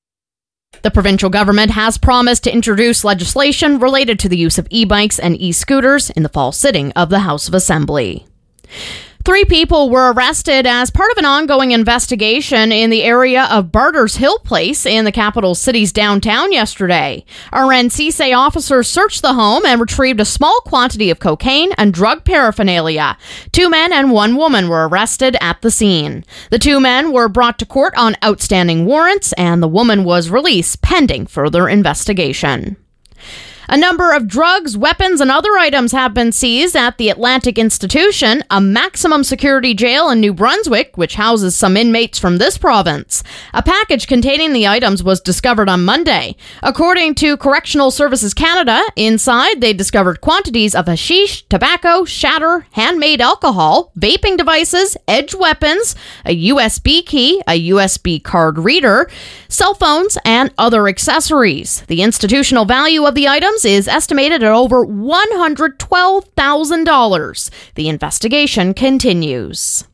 The provincial government has promised to introduce legislation related to the use of e-bikes and e-scooters in the fall sitting of the House of Assembly. Three people were arrested as part of an ongoing investigation in the area of Barter's Hill Place in the capital city's downtown yesterday. R N C say officers searched the home and retrieved a small quantity of cocaine and drug paraphernalia. Two men and one woman were arrested at the scene. The two men were brought to court on outstanding warrants, and the woman was released pending further investigation. A number of drugs, weapons, and other items have been seized at the Atlantic Institution, a maximum security jail in New Brunswick, which houses some inmates from this province. A package containing the items was discovered on Monday. According to Correctional Services Canada, inside they discovered quantities of hashish, tobacco, shatter, handmade alcohol, vaping devices, edge weapons, a U S B key, a U S B card reader, cell phones, and other accessories. The institutional value of the items is estimated at over one hundred twelve thousand dollars. The investigation continues.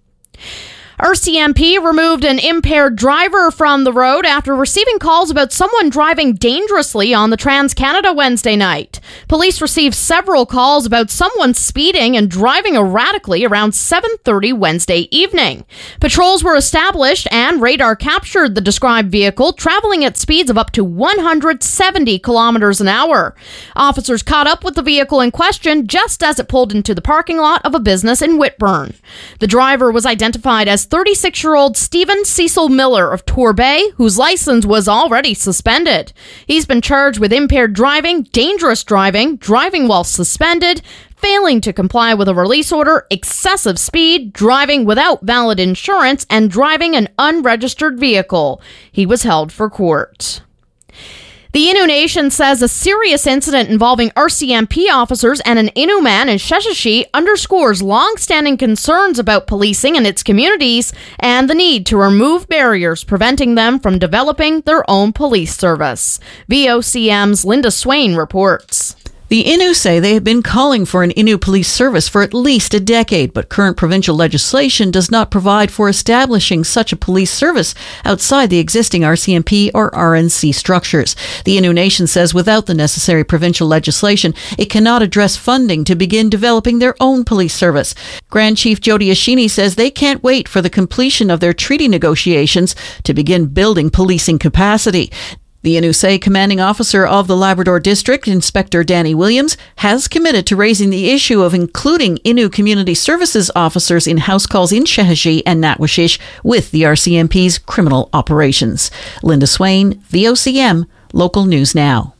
R C M P removed an impaired driver from the road after receiving calls about someone driving dangerously on the Trans-Canada Wednesday night. Police received several calls about someone speeding and driving erratically around seven thirty Wednesday evening. Patrols were established and radar captured the described vehicle traveling at speeds of up to one hundred seventy kilometers an hour. Officers caught up with the vehicle in question just as it pulled into the parking lot of a business in Whitburn. The driver was identified as thirty-six-year-old Stephen Cecil Miller of Torbay, whose license was already suspended. He's been charged with impaired driving, dangerous driving, driving while suspended, failing to comply with a release order, excessive speed, driving without valid insurance, and driving an unregistered vehicle. He was held for court. The Innu Nation says a serious incident involving R C M P officers and an Innu man in Sheshatshiu underscores long-standing concerns about policing in its communities and the need to remove barriers preventing them from developing their own police service. V O C M's Linda Swain reports. The Innu say they have been calling for an Innu police service for at least a decade, but current provincial legislation does not provide for establishing such a police service outside the existing R C M P or R N C structures. The Innu Nation says without the necessary provincial legislation, it cannot address funding to begin developing their own police service. Grand Chief Jody Ashini says they can't wait for the completion of their treaty negotiations to begin building policing capacity. The Innu say commanding officer of the Labrador District, Inspector Danny Williams, has committed to raising the issue of including Innu Community Services officers in house calls in Sheshatshiu and Natwashish with the R C M P's criminal operations. Linda Swain, V O C M, Local News Now.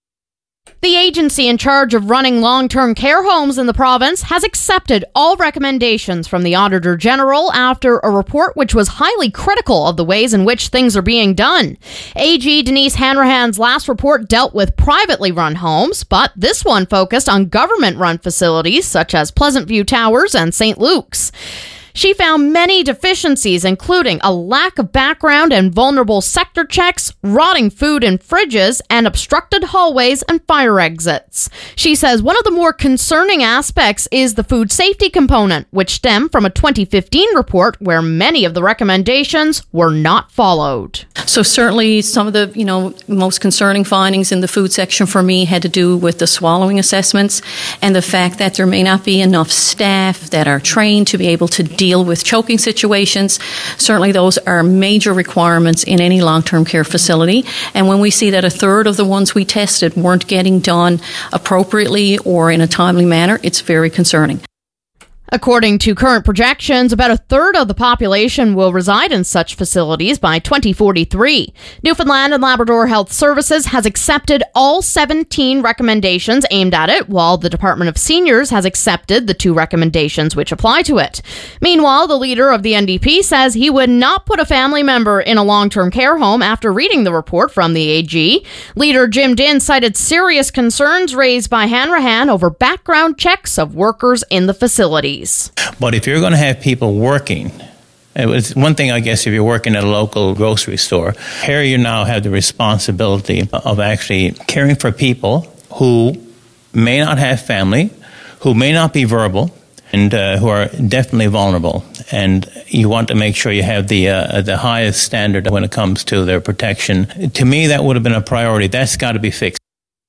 The agency in charge of running long-term care homes in the province has accepted all recommendations from the Auditor General after a report which was highly critical of the ways in which things are being done. A G Denise Hanrahan's last report dealt with privately run homes, but this one focused on government-run facilities such as Pleasant View Towers and Saint Luke's. She found many deficiencies, including a lack of background and vulnerable sector checks, rotting food in fridges, and obstructed hallways and fire exits. She says one of the more concerning aspects is the food safety component, which stemmed from a twenty fifteen report where many of the recommendations were not followed. So certainly some of the, you know, most concerning findings in the food section for me had to do with the swallowing assessments and the fact that there may not be enough staff that are trained to be able to deal with choking situations. Certainly those are major requirements in any long-term care facility. And when we see that a third of the ones we tested weren't getting done appropriately or in a timely manner, it's very concerning. According to current projections, about a third of the population will reside in such facilities by twenty forty-three. Newfoundland and Labrador Health Services has accepted all seventeen recommendations aimed at it, while the Department of Seniors has accepted the two recommendations which apply to it. Meanwhile, the leader of the N D P says he would not put a family member in a long-term care home after reading the report from the A G. Leader Jim Dinn cited serious concerns raised by Hanrahan over background checks of workers in the facilities. But if you're going to have people working, it was one thing, I guess, if you're working at a local grocery store, here you now have the responsibility of actually caring for people who may not have family, who may not be verbal, and uh, who are definitely vulnerable. And you want to make sure you have the uh, the highest standard when it comes to their protection. To me, that would have been a priority. That's got to be fixed.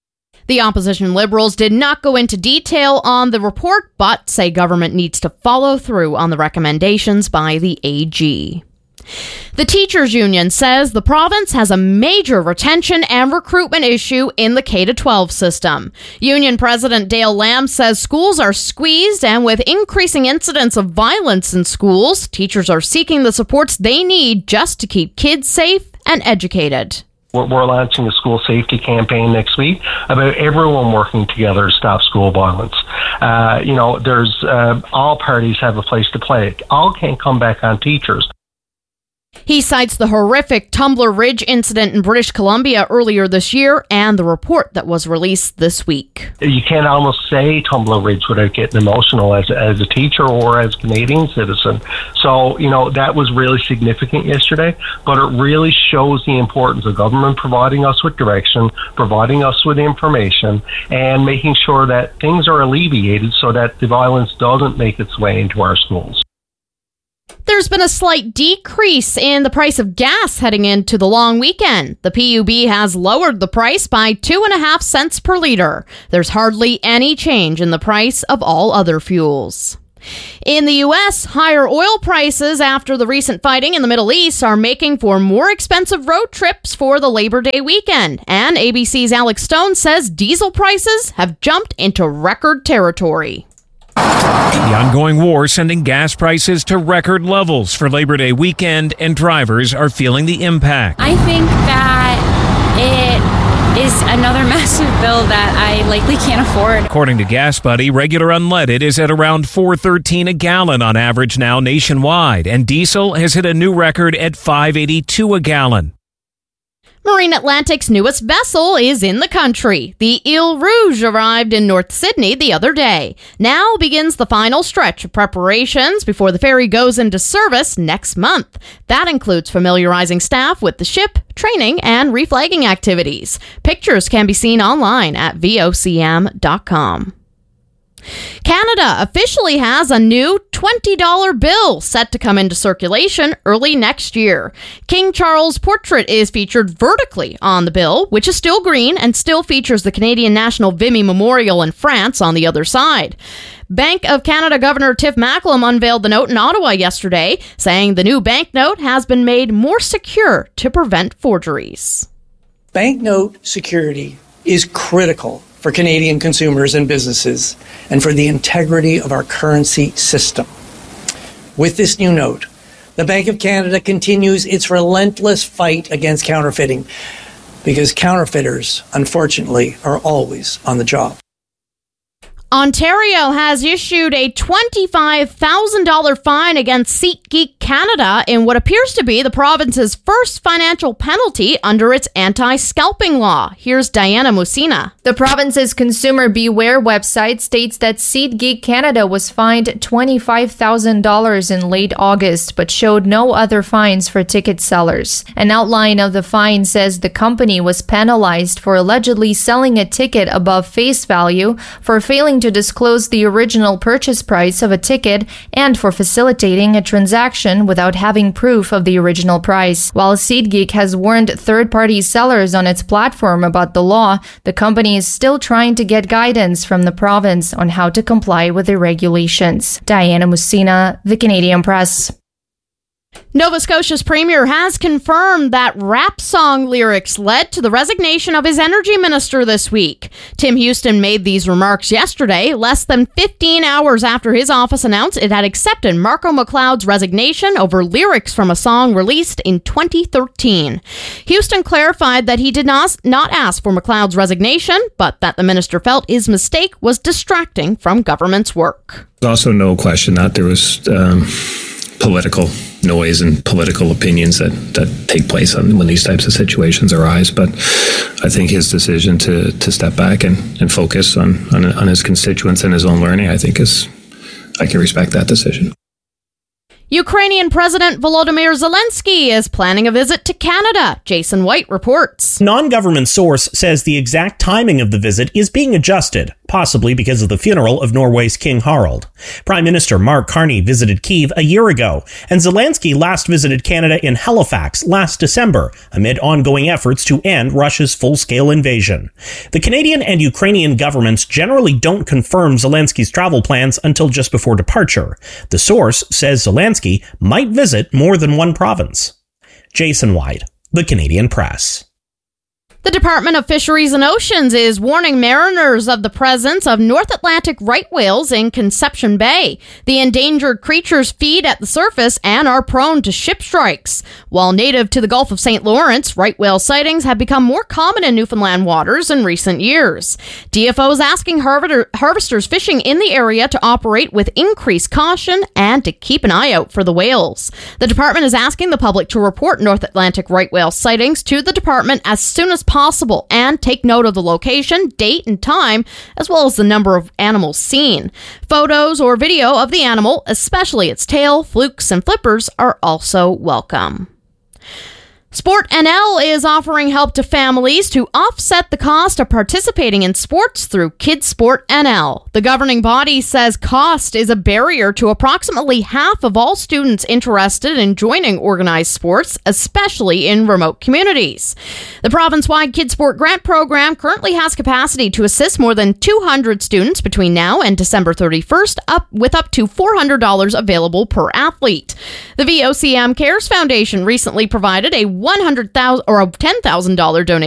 The opposition Liberals did not go into detail on the report, but say government needs to follow through on the recommendations by the A G. The teachers union says the province has a major retention and recruitment issue in the K twelve system. Union President Dale Lamb says schools are squeezed, and with increasing incidents of violence in schools, teachers are seeking the supports they need just to keep kids safe and educated. We're, we're launching a school safety campaign next week about everyone working together to stop school violence. Uh, you know, there's uh, all parties have a place to play. All can't come back on teachers. He cites the horrific Tumbler Ridge incident in British Columbia earlier this year and the report that was released this week. You can't almost say Tumbler Ridge without getting emotional as, as a teacher or as a Canadian citizen. So, you know, that was really significant yesterday, but it really shows the importance of government providing us with direction, providing us with information, and making sure that things are alleviated so that the violence doesn't make its way into our schools. There's been a slight decrease in the price of gas heading into the long weekend. The P U B has lowered the price by two and a half cents per liter. There's hardly any change in the price of all other fuels. In the U S, higher oil prices after the recent fighting in the Middle East are making for more expensive road trips for the Labor Day weekend. And A B C's Alex Stone says diesel prices have jumped into record territory. The ongoing war sending gas prices to record levels for Labor Day weekend, and drivers are feeling the impact. I think that it is another massive bill that I likely can't afford. According to Gas Buddy, regular unleaded is at around four thirteen a gallon on average now nationwide, and diesel has hit a new record at five eighty-two a gallon. Marine Atlantic's newest vessel is in the country. The Ile Rouge arrived in North Sydney the other day. Now begins the final stretch of preparations before the ferry goes into service next month. That includes familiarizing staff with the ship, training, and reflagging activities. Pictures can be seen online at V O C M dot com. Canada officially has a new twenty dollar bill set to come into circulation early next year. King Charles' portrait is featured vertically on the bill, which is still green and still features the Canadian National Vimy Memorial in France on the other side. Bank of Canada Governor Tiff Macklem unveiled the note in Ottawa yesterday, saying the new banknote has been made more secure to prevent forgeries. Banknote security is critical for Canadian consumers and businesses, and for the integrity of our currency system. With this new note, the Bank of Canada continues its relentless fight against counterfeiting, because counterfeiters, unfortunately, are always on the job. Ontario has issued a twenty-five thousand dollars fine against SeatGeek Canada in what appears to be the province's first financial penalty under its anti-scalping law. Here's Diana Musina. The province's Consumer Beware website states that SeatGeek Canada was fined twenty-five thousand dollars in late August, but showed no other fines for ticket sellers. An outline of the fine says the company was penalized for allegedly selling a ticket above face value, for failing to disclose the original purchase price of a ticket, and for facilitating a transaction without having proof of the original price. While SeatGeek has warned third-party sellers on its platform about the law, the company is still trying to get guidance from the province on how to comply with the regulations. Diana Musina, The Canadian Press. Nova Scotia's premier has confirmed that rap song lyrics led to the resignation of his energy minister this week. Tim Houston made these remarks yesterday, less than fifteen hours after his office announced it had accepted Marco McLeod's resignation over lyrics from a song released in twenty thirteen. Houston clarified that he did not, not ask for McLeod's resignation, but that the minister felt his mistake was distracting from government's work. There's also no question that there was um, political noise and political opinions that, that take place on, when these types of situations arise. But I think his decision to, to step back and, and focus on, on, on his constituents and his own learning, I think is, I can respect that decision. Ukrainian President Volodymyr Zelensky is planning a visit to Canada. Jason White reports. Non-government source says the exact timing of the visit is being adjusted, possibly because of the funeral of Norway's King Harald. Prime Minister Mark Carney visited Kyiv a year ago, and Zelensky last visited Canada in Halifax last December, amid ongoing efforts to end Russia's full-scale invasion. The Canadian and Ukrainian governments generally don't confirm Zelensky's travel plans until just before departure. The source says Zelensky might visit more than one province. Jason White, The Canadian Press. The Department of Fisheries and Oceans is warning mariners of the presence of North Atlantic right whales in Conception Bay. The endangered creatures feed at the surface and are prone to ship strikes. While native to the Gulf of Saint Lawrence, right whale sightings have become more common in Newfoundland waters in recent years. D F O is asking harv- harvesters fishing in the area to operate with increased caution and to keep an eye out for the whales. The department is asking the public to report North Atlantic right whale sightings to the department as soon as possible. possible and take note of the location, date, and time, as well as the number of animals seen. Photos or video of the animal, especially its tail, flukes, and flippers, are also welcome. Sport N L is offering help to families to offset the cost of participating in sports through Kids Sport N L. The governing body says cost is a barrier to approximately half of all students interested in joining organized sports, especially in remote communities. The province-wide Kids Sport Grant Program currently has capacity to assist more than two hundred students between now and December thirty-first, up with up to four hundred dollars available per athlete. The V O C M Cares Foundation recently provided a one hundred thousand dollars or a ten thousand dollars donation